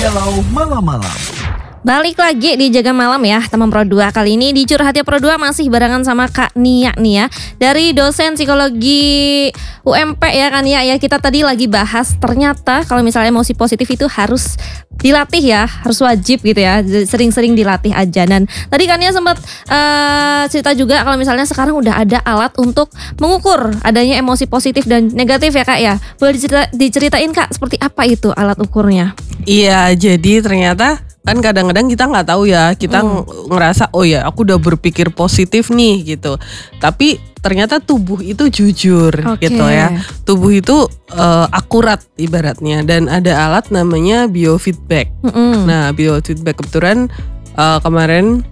Galau Malam-Malam. Balik lagi di Jaga Malam ya teman Pro 2. Kali ini di Curhat ya Pro 2 masih barengan sama Kak Nia nih ya, dari dosen psikologi UMP ya Kak Nia ya. Kita tadi lagi bahas ternyata kalau misalnya emosi positif itu harus dilatih ya, harus wajib gitu ya, sering-sering dilatih aja. Dan tadi Kak Nia sempat cerita juga kalau misalnya sekarang udah ada alat untuk mengukur adanya emosi positif dan negatif ya Kak ya. Boleh diceritain Kak seperti apa itu alat ukurnya? Iya, jadi ternyata kan kadang-kadang kita nggak tahu ya, kita ngerasa oh ya aku udah berpikir positif nih gitu, tapi ternyata tubuh itu jujur gitu ya, tubuh itu akurat ibaratnya, dan ada alat namanya biofeedback. Nah biofeedback kebetulan kemarin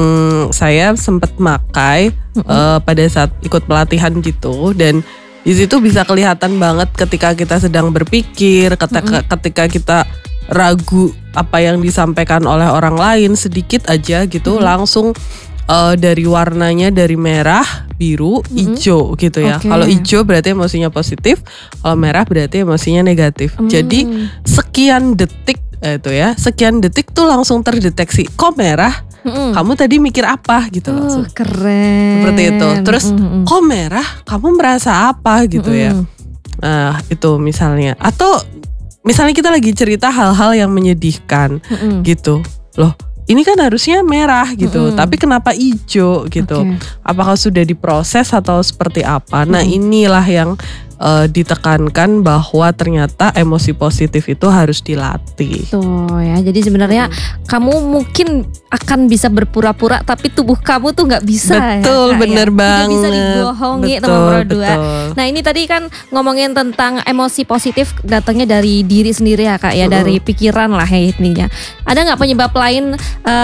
saya sempat pakai pada saat ikut pelatihan gitu, dan di situ bisa kelihatan banget ketika kita sedang berpikir, ketika kita ragu apa yang disampaikan oleh orang lain sedikit aja gitu, langsung dari warnanya dari merah, biru, hijau gitu ya. Kalau hijau berarti emosinya positif, kalau merah berarti emosinya negatif. Jadi sekian detik sekian detik tuh langsung terdeteksi, kok merah? Kamu tadi mikir apa gitu langsung. Keren. Seperti itu. Terus kok merah? Kamu merasa apa gitu ya. Nah itu misalnya. Atau misalnya kita lagi cerita hal-hal yang menyedihkan gitu. Loh ini kan harusnya merah gitu, tapi kenapa hijau gitu. Apakah sudah diproses atau seperti apa. Nah inilah yang ditekankan bahwa ternyata emosi positif itu harus dilatih. Tuh ya, jadi sebenarnya kamu mungkin akan bisa berpura-pura tapi tubuh kamu tuh nggak bisa. Betul, ya, bener banget. Tidak bisa dibohongi teman Pro 2. Nah ini tadi kan ngomongin tentang emosi positif datangnya dari diri sendiri ya Kak ya, dari pikiran lah ya intinya. Ada nggak penyebab lain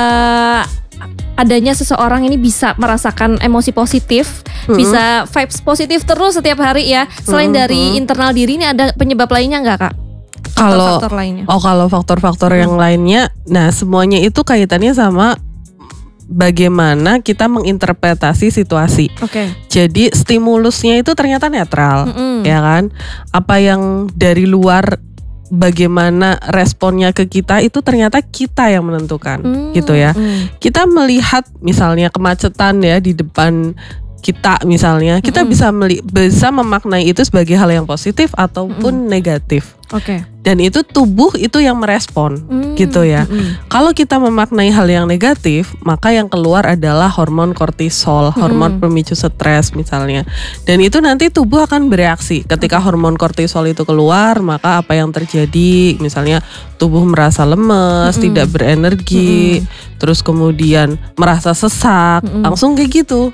adanya seseorang ini bisa merasakan emosi positif, bisa vibes positif terus setiap hari ya. Selain dari internal diri, ini ada penyebab lainnya nggak Kak? Faktor lainnya. Kalau faktor-faktor yang lainnya, nah semuanya itu kaitannya sama bagaimana kita menginterpretasi situasi. Jadi stimulusnya itu ternyata netral, ya kan? Apa yang dari luar, bagaimana responnya ke kita itu ternyata kita yang menentukan gitu ya. Kita melihat misalnya kemacetan ya di depan kita misalnya, kita bisa memaknai itu sebagai hal yang positif ataupun negatif. Dan itu tubuh itu yang merespon gitu ya. Kalau kita memaknai hal yang negatif, maka yang keluar adalah hormon kortisol, hormon pemicu stres misalnya. Dan itu nanti tubuh akan bereaksi. Ketika hormon kortisol itu keluar, maka apa yang terjadi? Misalnya tubuh merasa lemes, tidak berenergi, terus kemudian merasa sesak, langsung kayak gitu.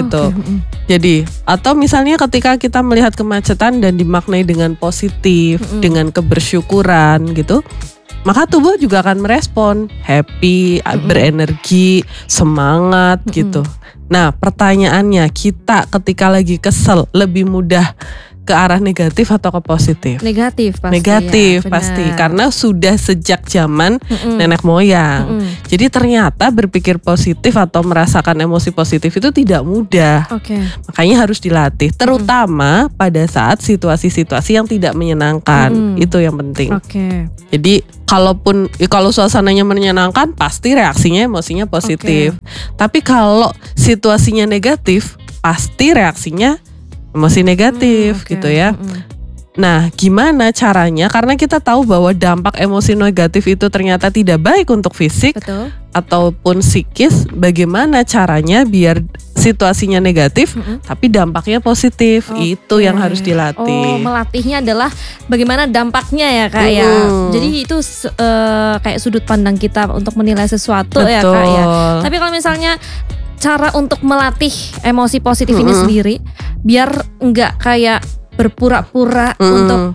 Jadi atau misalnya ketika kita melihat kemacetan dan dimaknai dengan positif, dengan kebersyukuran gitu, maka tubuh juga akan merespon happy, berenergi, semangat gitu. Nah pertanyaannya, kita ketika lagi kesel lebih mudah ke arah negatif atau ke positif? Negatif pasti. Negatif ya, pasti, karena sudah sejak zaman nenek moyang. Jadi ternyata berpikir positif atau merasakan emosi positif itu tidak mudah. Makanya harus dilatih, terutama pada saat situasi-situasi yang tidak menyenangkan. Itu yang penting. Jadi kalau suasananya menyenangkan, pasti reaksinya emosinya positif. Tapi kalau situasinya negatif, pasti reaksinya emosi negatif gitu ya. Nah gimana caranya, karena kita tahu bahwa dampak emosi negatif itu ternyata tidak baik untuk fisik ataupun psikis. Bagaimana caranya biar situasinya negatif tapi dampaknya positif? Itu yang harus dilatih. Melatihnya adalah bagaimana dampaknya ya Kak ya. Jadi itu kayak sudut pandang kita untuk menilai sesuatu ya Kak ya. Tapi kalau misalnya cara untuk melatih emosi positif ini sendiri biar enggak kayak berpura-pura untuk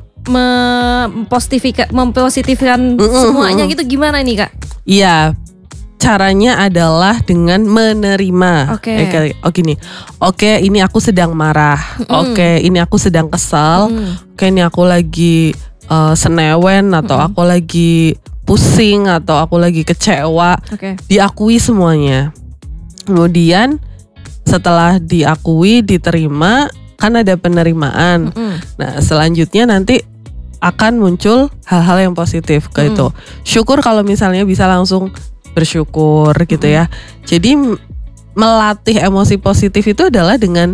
mempositifkan semuanya gitu, gimana nih Kak? Iya, caranya adalah dengan menerima. Ini aku sedang marah. Ini aku sedang kesal. Ini aku lagi senewen atau aku lagi pusing atau aku lagi kecewa. Diakui semuanya. Kemudian setelah diakui, diterima, kan ada penerimaan. Nah selanjutnya nanti akan muncul hal-hal yang positif kayak itu. Syukur kalau misalnya bisa langsung bersyukur gitu ya. Jadi melatih emosi positif itu adalah dengan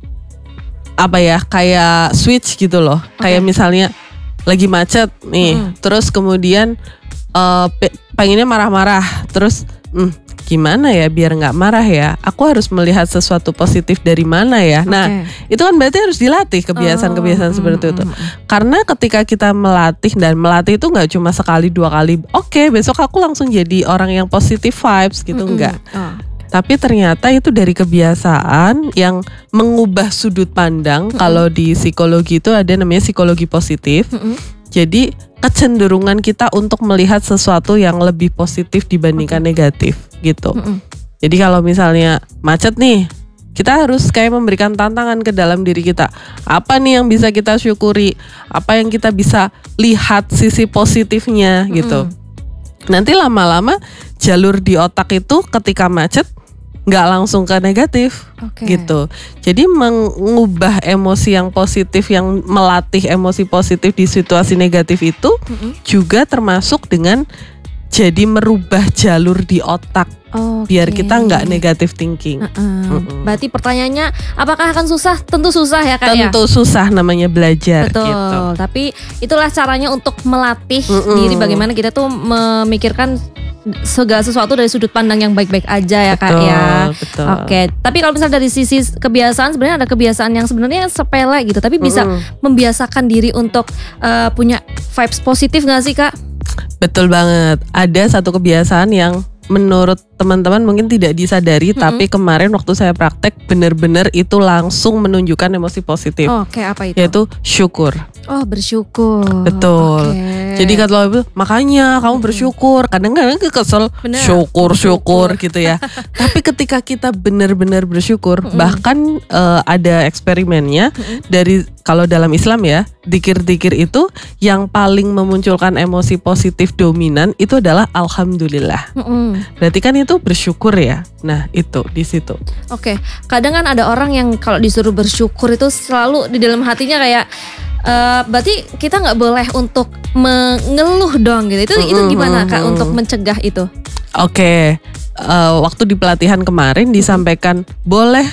apa ya, kayak switch gitu loh. Kayak misalnya lagi macet nih, terus kemudian pengennya marah-marah, terus gimana ya biar nggak marah ya? Aku harus melihat sesuatu positif dari mana ya? Nah, itu kan berarti harus dilatih kebiasaan-kebiasaan seperti itu. Karena ketika kita melatih, dan melatih itu nggak cuma sekali 2 kali. Oke, besok aku langsung jadi orang yang positive vibes gitu, enggak. Tapi ternyata itu dari kebiasaan yang mengubah sudut pandang. Kalau di psikologi itu ada namanya psikologi positif. Jadi kecenderungan kita untuk melihat sesuatu yang lebih positif dibandingkan negatif gitu. Jadi kalau misalnya macet nih, kita harus kayak memberikan tantangan ke dalam diri kita. Apa nih yang bisa kita syukuri? Apa yang kita bisa lihat sisi positifnya gitu. Nanti lama-lama jalur di otak itu ketika macet nggak langsung ke negatif gitu. Jadi mengubah emosi yang positif, yang melatih emosi positif di situasi negatif itu juga termasuk dengan jadi merubah jalur di otak biar kita nggak negative thinking. Berarti pertanyaannya, apakah akan susah? Tentu susah ya Kak. Tentu susah, namanya belajar. Betul. Gitu. Tapi itulah caranya untuk melatih diri, bagaimana kita tuh memikirkan segala sesuatu dari sudut pandang yang baik-baik aja ya Kak ya. Betul. Oke. Tapi kalau misalnya dari sisi kebiasaan, sebenarnya ada kebiasaan yang sebenarnya sepele gitu, tapi bisa membiasakan diri untuk punya vibes positif nggak sih Kak? Betul banget. Ada satu kebiasaan yang menurut teman-teman mungkin tidak disadari, tapi kemarin waktu saya praktek benar-benar itu langsung menunjukkan emosi positif. Oke, apa itu? Yaitu syukur. Oh, bersyukur. Betul. Jadi kalau makanya kamu bersyukur, kadang-kadang kesel syukur gitu ya. Tapi ketika kita benar-benar bersyukur, bahkan ada eksperimennya dari, kalau dalam Islam ya, dzikir-dzikir itu yang paling memunculkan emosi positif dominan itu adalah alhamdulillah. Berarti kan itu bersyukur ya. Nah, itu di situ. Oke. Kadang kan ada orang yang kalau disuruh bersyukur itu selalu di dalam hatinya kayak berarti kita nggak boleh untuk mengeluh dong gitu. Itu gimana Kak untuk mencegah itu? Oke. Waktu di pelatihan kemarin disampaikan boleh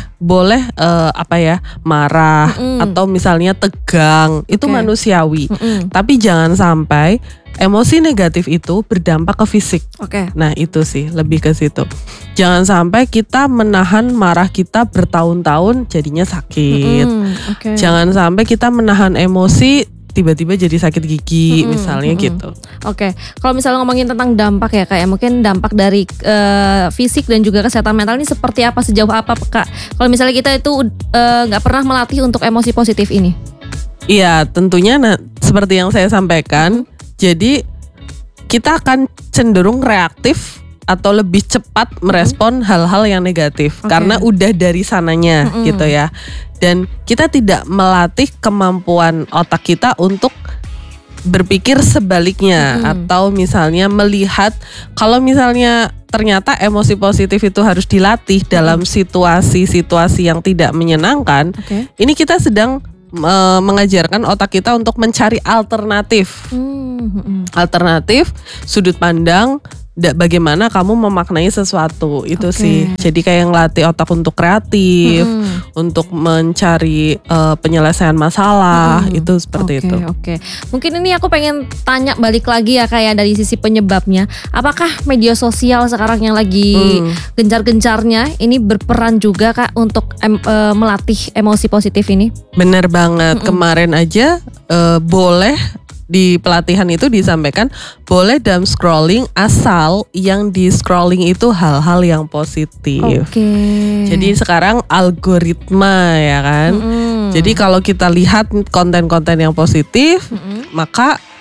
marah atau misalnya tegang, itu manusiawi. Tapi jangan sampai emosi negatif itu berdampak ke fisik. Nah, itu sih lebih ke situ. Jangan sampai kita menahan marah kita bertahun-tahun jadinya sakit. Jangan sampai kita menahan emosi tiba-tiba jadi sakit gigi misalnya gitu. Kalau misalnya ngomongin tentang dampak ya Kak ya, mungkin dampak dari fisik dan juga kesehatan mental ini seperti apa, sejauh apa Kak? Kalau misalnya kita itu nggak pernah melatih untuk emosi positif ini? Iya, tentunya seperti yang saya sampaikan. Jadi kita akan cenderung reaktif atau lebih cepat merespon hal-hal yang negatif karena udah dari sananya gitu ya. Dan kita tidak melatih kemampuan otak kita untuk berpikir sebaliknya atau misalnya melihat kalau misalnya ternyata emosi positif itu harus dilatih dalam situasi-situasi yang tidak menyenangkan. Ini kita sedang mengajarkan otak kita untuk mencari alternatif. Alternatif sudut pandang bagaimana kamu memaknai sesuatu itu sih. Jadi kayak ngelatih otak untuk kreatif, untuk mencari penyelesaian masalah, itu seperti itu. Mungkin ini aku pengen tanya balik lagi ya kayak dari sisi penyebabnya. Apakah media sosial sekarang yang lagi gencar-gencarnya ini berperan juga Kak untuk melatih emosi positif ini? Bener banget. Kemarin aja boleh di pelatihan itu disampaikan boleh dalam scrolling asal yang di scrolling itu hal-hal yang positif. Jadi sekarang algoritma ya kan. Jadi kalau kita lihat konten-konten yang positif, maka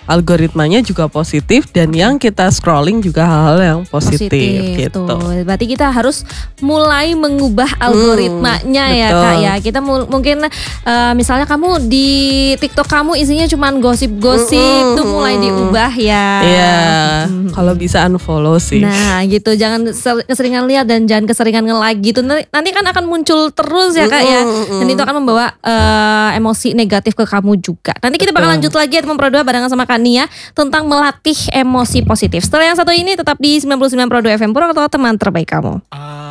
algoritmanya juga positif dan yang kita scrolling juga hal-hal yang positif gitu. Tuh. Berarti kita harus mulai mengubah algoritmanya ya Kak ya. Kita mungkin misalnya kamu di TikTok kamu isinya cuman gosip-gosip tuh mulai diubah ya. Iya. Kalau bisa unfollow sih. Nah gitu, jangan keseringan lihat dan jangan keseringan nge-like gitu. Nanti kan akan muncul terus ya Kak ya. Dan itu akan membawa emosi negatif ke kamu juga. Nanti kita bakal lanjut lagi ya teman Pro 2 barengan sama Kak Nia tentang melatih emosi positif. Setelah yang satu ini tetap di 99 Pro 2 FM Purwokerto, teman terbaik kamu.